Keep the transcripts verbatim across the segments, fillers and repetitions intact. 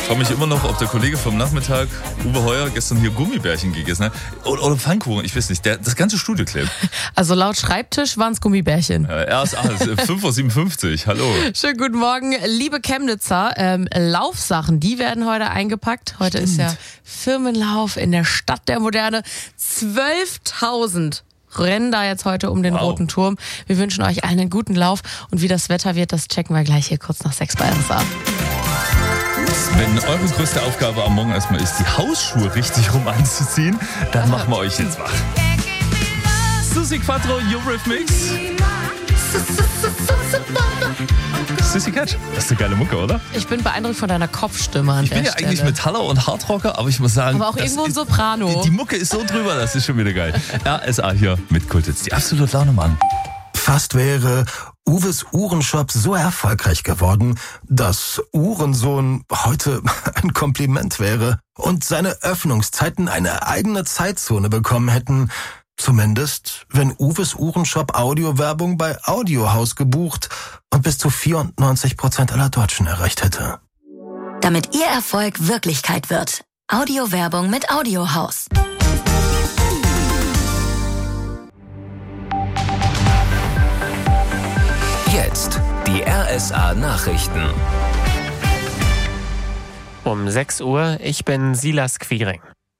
frage mich immer noch, ob der Kollege vom Nachmittag, Uwe Heuer, gestern hier Gummibärchen gegessen hat. Oder, oder Pfannkuchen, ich weiß nicht. Der, das ganze Studio klebt. Also laut Schreibtisch waren es Gummibärchen. Äh, R S A, fünf Uhr siebenundfünfzig. Hallo. Schönen guten Morgen, liebe Chemnitzer. Ähm, Laufsachen, die werden heute eingepackt. Heute Stimmt. ist ja Firmenlauf in der Stadt der Moderne. zwölftausend rennen da jetzt heute um den wow. Roten Turm. Wir wünschen euch allen einen guten Lauf. Und wie das Wetter wird, das checken wir gleich hier kurz nach sechs bei R S A. Wenn eure größte Aufgabe am Morgen erstmal ist, die Hausschuhe richtig rum anzuziehen, dann machen wir euch jetzt wach. Susi Quattro, Eurythmics. Sissy Catch, das ist eine geile Mucke, oder? Ich bin beeindruckt von deiner Kopfstimme an ich der Ich bin ja Stelle. eigentlich Metaller und Hardrocker, aber ich muss sagen... Aber auch irgendwo ein Soprano. Die, die Mucke ist so drüber, das ist schon wieder geil. R S A hier mit Kultitz, die absolut Laune, Mann. Fast wäre Uwes Uhrenshop so erfolgreich geworden, dass Uhrensohn heute ein Kompliment wäre und seine Öffnungszeiten eine eigene Zeitzone bekommen hätten. Zumindest, wenn Uwes Uhrenshop Audiowerbung bei Audiohaus gebucht und bis zu vierundneunzig Prozent aller Deutschen erreicht hätte. Damit Ihr Erfolg Wirklichkeit wird. Audiowerbung mit Audiohaus. Jetzt die R S A Nachrichten. Um sechs Uhr, ich bin Silas Quiring.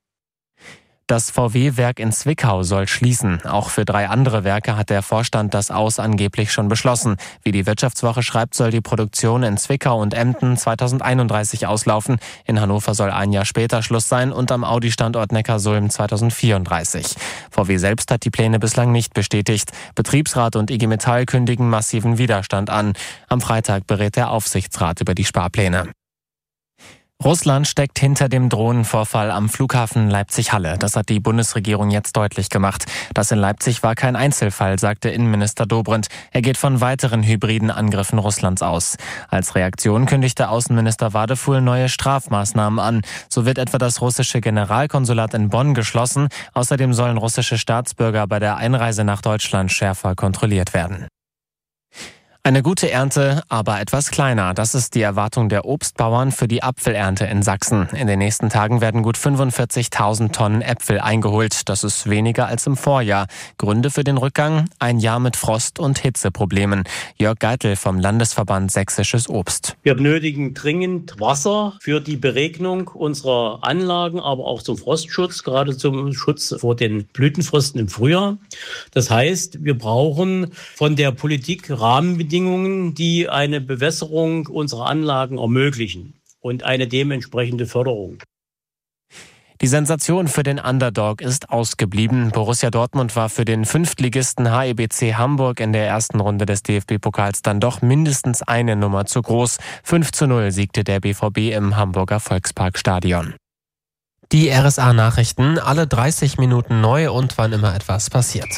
Das V W-Werk in Zwickau soll schließen. Auch für drei andere Werke hat der Vorstand das Aus angeblich schon beschlossen. Wie die Wirtschaftswoche schreibt, soll die Produktion in Zwickau und Emden zweitausendeinunddreißig auslaufen. In Hannover soll ein Jahr später Schluss sein und am Audi-Standort Neckarsulm zweitausendvierunddreißig. V W selbst hat die Pläne bislang nicht bestätigt. Betriebsrat und I G Metall kündigen massiven Widerstand an. Am Freitag berät der Aufsichtsrat über die Sparpläne. Russland steckt hinter dem Drohnenvorfall am Flughafen Leipzig-Halle. Das hat die Bundesregierung jetzt deutlich gemacht. Das in Leipzig war kein Einzelfall, sagte Innenminister Dobrindt. Er geht von weiteren hybriden Angriffen Russlands aus. Als Reaktion kündigte Außenminister Wadefuhl neue Strafmaßnahmen an. So wird etwa das russische Generalkonsulat in Bonn geschlossen. Außerdem sollen russische Staatsbürger bei der Einreise nach Deutschland schärfer kontrolliert werden. Eine gute Ernte, aber etwas kleiner. Das ist die Erwartung der Obstbauern für die Apfelernte in Sachsen. In den nächsten Tagen werden gut fünfundvierzigtausend Tonnen Äpfel eingeholt. Das ist weniger als im Vorjahr. Gründe für den Rückgang? Ein Jahr mit Frost- und Hitzeproblemen. Jörg Geitel vom Landesverband Sächsisches Obst. Wir benötigen dringend Wasser für die Beregnung unserer Anlagen, aber auch zum Frostschutz, gerade zum Schutz vor den Blütenfrösten im Frühjahr. Das heißt, wir brauchen von der Politik Rahmenbedingungen, die eine Bewässerung unserer Anlagen ermöglichen und eine dementsprechende Förderung. Die Sensation für den Underdog ist ausgeblieben. Borussia Dortmund war für den Fünftligisten H E B C Hamburg in der ersten Runde des D F B-Pokals dann doch mindestens eine Nummer zu groß. fünf zu null siegte der B V B im Hamburger Volksparkstadion. Die R S A-Nachrichten, alle dreißig Minuten neu und wann immer etwas passiert.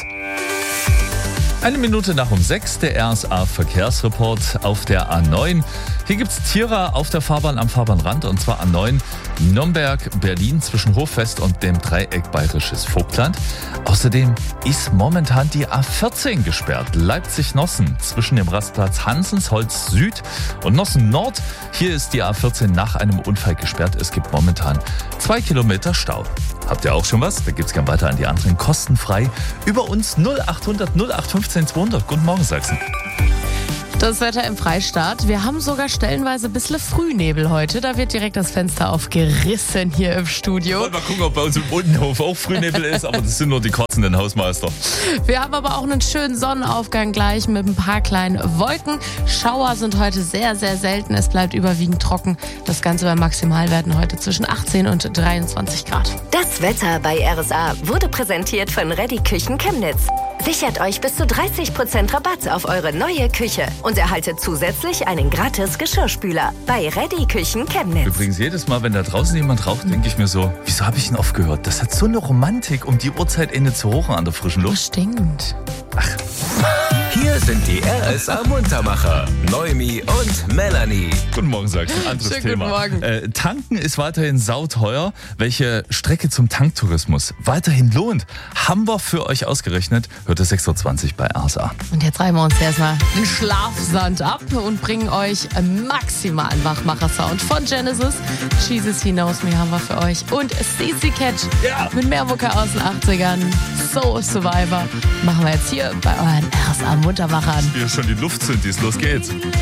Eine Minute nach um sechs, der R S A-Verkehrsreport auf der A neun. Hier gibt's Tierer auf der Fahrbahn am Fahrbahnrand, und zwar A neun Nürnberg-Berlin zwischen Hochfest und dem Dreieck Bayerisches Vogtland. Außerdem ist momentan die A vierzehn gesperrt, Leipzig-Nossen zwischen dem Rastplatz Hansensholz Süd und Nossen Nord. Hier ist die A vierzehn nach einem Unfall gesperrt. Es gibt momentan zwei Kilometer Stau. Habt ihr auch schon was? Da gibt's gern weiter an die anderen kostenfrei über uns null achthundert null acht fünfzehn zweihundert. Guten Morgen, Sachsen. Das Wetter im Freistaat. Wir haben sogar stellenweise ein bisschen Frühnebel heute. Da wird direkt das Fenster aufgerissen hier im Studio. Mal gucken, ob bei uns im Untenhof auch Frühnebel ist, aber das sind nur die kotzenden Hausmeister. Wir haben aber auch einen schönen Sonnenaufgang gleich mit ein paar kleinen Wolken. Schauer sind heute sehr, sehr selten. Es bleibt überwiegend trocken. Das Ganze bei Maximalwerten heute zwischen achtzehn und dreiundzwanzig Grad. Das Wetter bei R S A wurde präsentiert von Ready Küchen Chemnitz. Sichert euch bis zu dreißig Prozent Rabatt auf eure neue Küche und erhaltet zusätzlich einen gratis Geschirrspüler bei Ready Küchen Chemnitz. Übrigens, jedes Mal, wenn da draußen jemand raucht, denke ich mir so, wieso habe ich ihn aufgehört? Das hat so eine Romantik, um die Uhrzeit Ende zu hochen an der frischen Luft. Das stimmt. Ach. Hier sind die R S A Muntermacher, Noemi und Melanie. Guten Morgen, sagst du. Anderes Schönen Thema. guten Morgen. Äh, tanken ist weiterhin sauteuer. Welche Strecke zum Tanktourismus weiterhin lohnt, haben wir für euch ausgerechnet. Hört es sechs Uhr zwanzig bei R S A. Und jetzt reiben wir uns erstmal den Schlafsand ab und bringen euch maximalen Wachmacher-Sound von Genesis. Jesus He Knows Me haben wir für euch. Und C C Catch Ja. mit mehr Mucke aus den achtzigern. Soul Survivor machen wir jetzt hier bei euren R S A Muntermachern. Hier schon die Luft sind, los geht's.